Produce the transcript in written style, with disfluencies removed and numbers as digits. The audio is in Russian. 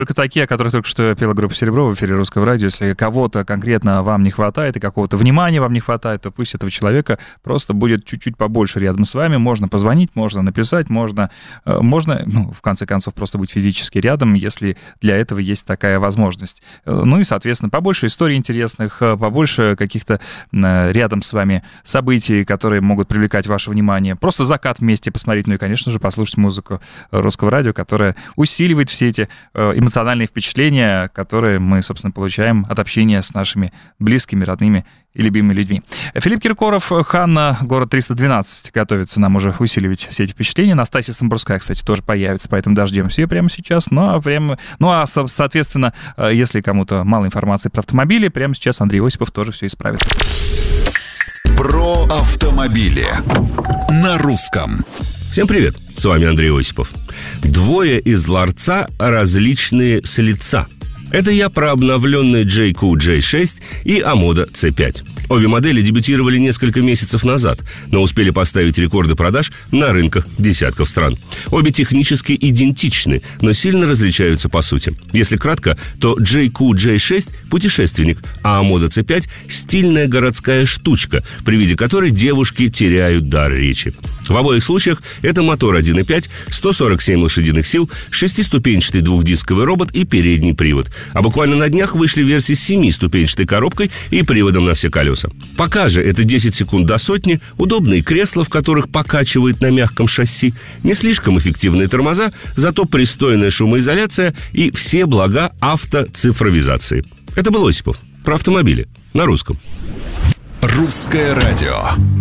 Только такие, о которых только что пела группа «Серебро» в эфире Русского радио. Если кого-то конкретно вам не хватает и какого-то внимания вам не хватает, то пусть этого человека просто будет чуть-чуть побольше рядом с вами. Можно позвонить, можно написать, можно, в конце концов, просто быть физически рядом, если для этого есть такая возможность. Ну и, соответственно, побольше историй интересных, побольше каких-то рядом с вами событий, которые могут привлекать ваше внимание. Просто закат вместе посмотреть, ну и, конечно же, послушать музыку Русского радио, которая усиливает все эти эмоциональные впечатления, которые мы, собственно, получаем от общения с нашими близкими, родными и любимыми людьми. Филипп Киркоров, Ханна, город 312, готовится нам уже усиливать все эти впечатления. Настасья Самбурская, кстати, тоже появится, поэтому дождемся ее прямо сейчас. Соответственно, если кому-то мало информации про автомобили, прямо сейчас Андрей Осипов тоже все исправит. Про автомобили на русском. Всем привет, с вами Андрей Осипов. Двое из ларца различные с лица. Это я про обновленные JQ J6 и Amoda C5. Обе модели дебютировали несколько месяцев назад, но успели поставить рекорды продаж на рынках десятков стран. Обе технически идентичны, но сильно различаются по сути. Если кратко, то JQ J6 – путешественник, а Amoda C5 – стильная городская штучка, при виде которой девушки теряют дар речи. В обоих случаях это мотор 1.5, 147 лошадиных сил, шестиступенчатый двухдисковый робот и передний привод. А буквально на днях вышли версии с 7-ступенчатой коробкой и приводом на все колеса. Пока же это 10 секунд до сотни, удобные кресла, в которых покачивает на мягком шасси, не слишком эффективные тормоза, зато пристойная шумоизоляция и все блага автоцифровизации. Это был Осипов. Про автомобили. На русском. Русское радио.